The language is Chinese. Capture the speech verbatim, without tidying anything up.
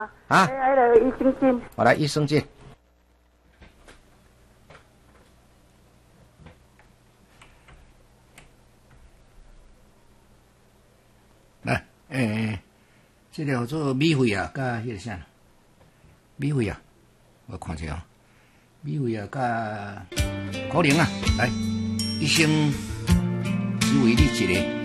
啊， 来来，益生菌， 我来益生菌。来，诶、欸，这个叫做米粉啊，甲迄个啥，米粉啊，我看一下啊，米粉啊，甲可能啊，来，医生只为你一个。